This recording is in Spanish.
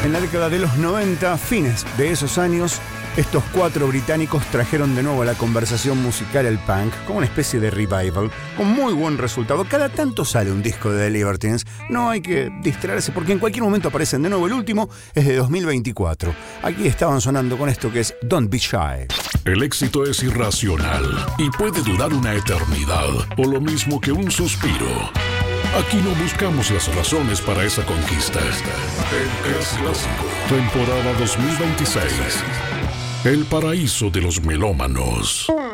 En la década de los 90, fines de esos años, estos cuatro británicos trajeron de nuevo a la conversación musical el punk como una especie de revival, con muy buen resultado. Cada tanto sale un disco de The Libertines, no hay que distraerse porque en cualquier momento aparecen de nuevo. El último es de 2024. Aquí estaban sonando con esto que es Don't Be Shy. El éxito es irracional y puede durar una eternidad, o lo mismo que un suspiro. Aquí no buscamos las razones para esa conquista. El Clásico, temporada 2026. El paraíso de los melómanos.